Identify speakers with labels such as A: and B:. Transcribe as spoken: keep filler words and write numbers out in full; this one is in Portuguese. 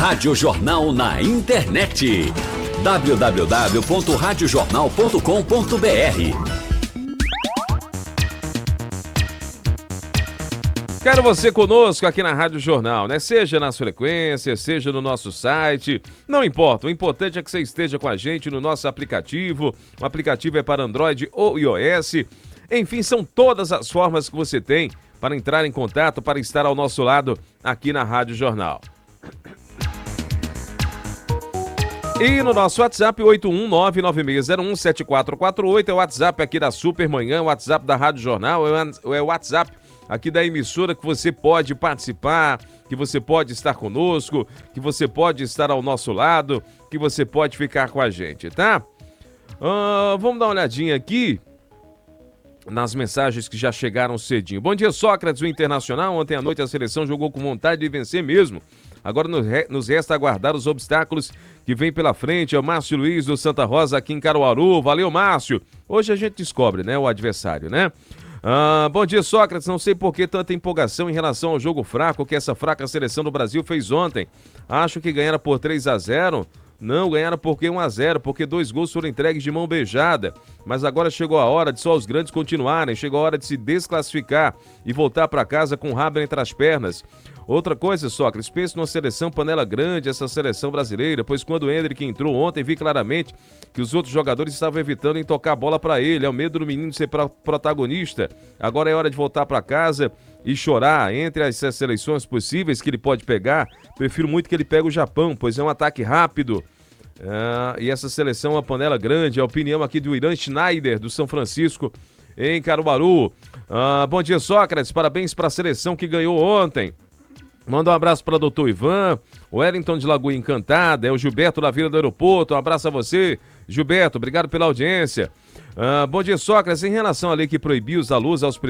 A: Rádio Jornal na internet. w w w ponto rádio jornal ponto com ponto b r.
B: Quero você conosco aqui na Rádio Jornal, né? Seja nas frequências, seja no nosso site, não importa. O importante é que você esteja com a gente no nosso aplicativo. O aplicativo é para Android ou iOS. Enfim, são todas as formas que você tem para entrar em contato, para estar ao nosso lado aqui na Rádio Jornal. E no nosso WhatsApp, oito um nove nove seis zero um sete quatro quatro oito, é o WhatsApp aqui da Supermanhã, o WhatsApp da Rádio Jornal, é o WhatsApp aqui da emissora que você pode participar, que você pode estar conosco, que você pode estar ao nosso lado, que você pode ficar com a gente, tá? Uh, vamos dar uma olhadinha aqui nas mensagens que já chegaram cedinho. Bom dia, Sócrates, o Internacional. Ontem à noite a seleção jogou com vontade de vencer mesmo. Agora nos resta aguardar os obstáculos que vem pela frente. É o Márcio Luiz do Santa Rosa aqui em Caruaru. Valeu, Márcio. Hoje a gente descobre, né, o adversário, né? Ah, bom dia, Sócrates. Não sei por que tanta empolgação em relação ao jogo fraco que essa fraca seleção do Brasil fez ontem. Acho que ganharam por três a zero. Não, ganharam porque um a zero, porque dois gols foram entregues de mão beijada. Mas agora chegou a hora de só os grandes continuarem. Chegou a hora de se desclassificar e voltar para casa com o rabo entre as pernas. Outra coisa, Sócrates, penso numa seleção panela grande, essa seleção brasileira, pois quando o Endrick entrou ontem, vi claramente que os outros jogadores estavam evitando em tocar a bola para ele. É o medo do menino ser pro- protagonista. Agora é hora de voltar para casa e chorar. Entre as seleções possíveis que ele pode pegar, prefiro muito que ele pegue o Japão, pois é um ataque rápido. Ah, e essa seleção é uma panela grande. É a opinião aqui do Irã Schneider, do São Francisco, em Caruaru. Ah, bom dia, Sócrates. Parabéns para a seleção que ganhou ontem. Manda um abraço para o doutor Ivan, o Wellington de Lagoa Encantada, é o Gilberto da Vila do Aeroporto. Um abraço a você, Gilberto. Obrigado pela audiência. Ah, bom dia, Sócrates. Em relação à lei que proibiu os alunos aos